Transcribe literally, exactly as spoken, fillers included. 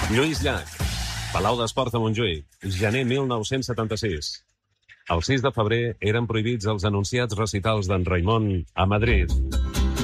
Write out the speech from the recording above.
Lluís Llach, Palau d'Esports de Montjuïc, gener mil nou-cents setanta-sis. El sis de febrer eren prohibits els anunciats recitals d'en Raimon a Madrid.